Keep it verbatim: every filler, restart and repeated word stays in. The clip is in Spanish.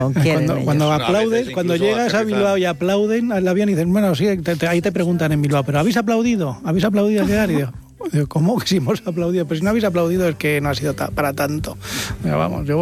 Cuando, cuando No, aplaudes, cuando llegas a Bilbao y aplauden al avión y dicen, bueno, sí, te, te, ahí te preguntan en Bilbao, ¿pero habéis aplaudido? ¿Habéis aplaudido al llegar? Y digo, digo, ¿cómo que si hemos aplaudido? Pues si no habéis aplaudido es que no ha sido ta- para tanto. Pero vamos, yo